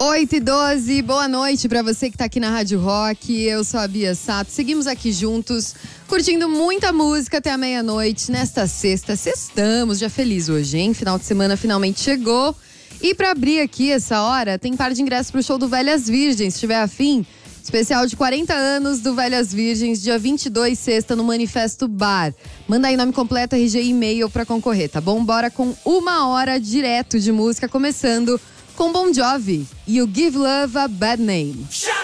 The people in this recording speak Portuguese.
8h12, boa noite pra você que tá aqui na Rádio Rock. Eu sou a Bia Sato. Seguimos aqui juntos, curtindo muita música até a meia-noite. Nesta sexta, sextamos, já feliz hoje, hein? Final de semana finalmente chegou. E pra abrir aqui essa hora, tem par de ingressos pro show do Velhas Virgens, se tiver afim. Especial de 40 anos do Velhas Virgens, dia 22, sexta, no Manifesto Bar. Manda aí nome completo, RG e e-mail pra concorrer, tá bom? Bora com 1 hora direto de música, começando com Bon Jovi, You Give Love a Bad Name.